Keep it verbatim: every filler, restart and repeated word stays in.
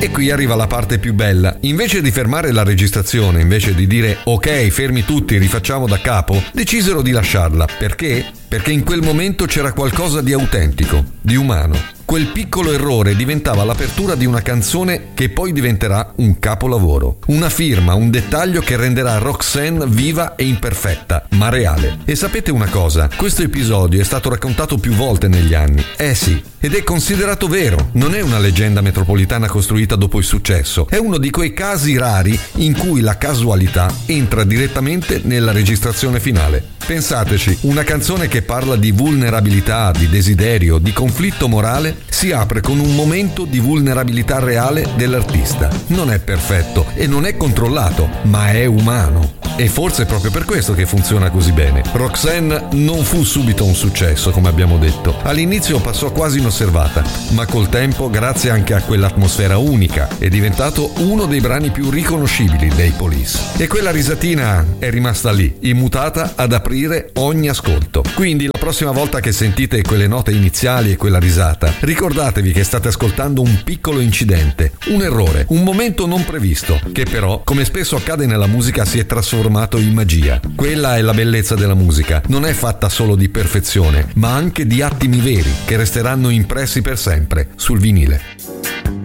E qui arriva la parte più bella. Invece di fermare la registrazione, invece di dire ok, fermi tutti, rifacciamo da capo, decisero di lasciarla. Perché? Perché in quel momento c'era qualcosa di autentico, di umano. Quel piccolo errore diventava l'apertura di una canzone che poi diventerà un capolavoro. Una firma, un dettaglio che renderà Roxanne viva e imperfetta, ma reale. E sapete una cosa? Questo episodio è stato raccontato più volte negli anni. Eh sì, ed è considerato vero. Non è una leggenda metropolitana costruita dopo il successo. È uno di quei casi rari in cui la casualità entra direttamente nella registrazione finale. Pensateci, una canzone che parla di vulnerabilità, di desiderio, di conflitto morale, si apre con un momento di vulnerabilità reale dell'artista. Non è perfetto e non è controllato, ma è umano. E forse è proprio per questo che funziona così bene. Roxanne non fu subito un successo, come abbiamo detto. All'inizio passò quasi inosservata, ma col tempo, grazie anche a quell'atmosfera unica, è diventato uno dei brani più riconoscibili dei Police. E quella risatina è rimasta lì, immutata ad aprire ogni ascolto. Quindi la prossima volta che sentite quelle note iniziali e quella risata, ricordatevi che state ascoltando un piccolo incidente, un errore, un momento non previsto, che però, come spesso accade nella musica, si è trasformato in magia. Quella è la bellezza della musica. Non è fatta solo di perfezione, ma anche di attimi veri che resteranno impressi per sempre sul vinile.